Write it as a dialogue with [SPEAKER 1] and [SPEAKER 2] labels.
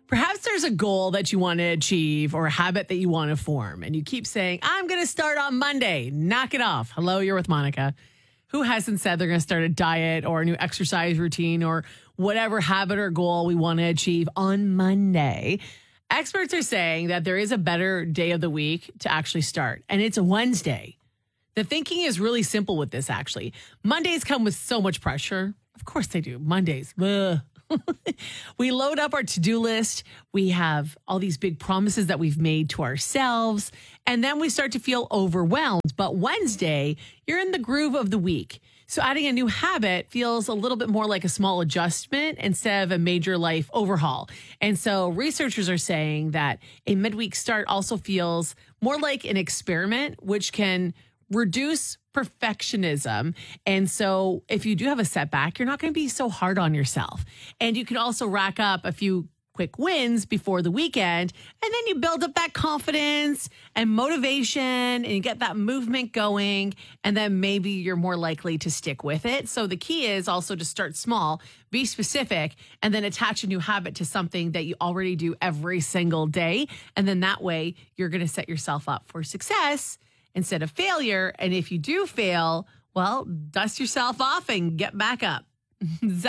[SPEAKER 1] Perhaps there's a goal that you want to achieve or a habit that you want to form, and you keep saying, I'm going to start on Monday. Knock it off. Hello, you're with Monica. Who hasn't said they're going to start a diet or a new exercise routine or whatever habit or goal we want to achieve on Monday? Experts are saying that there is a better day of the week to actually start, and it's a Wednesday. The thinking is really simple with this, actually. Mondays come with so much pressure. Of course they do. Mondays. Ugh. We load up our to-do list. We have all these big promises that we've made to ourselves, and then we start to feel overwhelmed. But Wednesday, you're in the groove of the week. So adding a new habit feels a little bit more like a small adjustment instead of a major life overhaul. And so researchers are saying that a midweek start also feels more like an experiment, which can reduce perfectionism. And so if you do have a setback, you're not going to be so hard on yourself. And you can also rack up a few quick wins before the weekend. And then you build up that confidence and motivation and you get that movement going. And then maybe you're more likely to stick with it. So the key is also to start small, be specific, and then attach a new habit to something that you already do every single day. And then that way you're going to set yourself up for success instead of failure. And if you do fail, well, dust yourself off and get back up.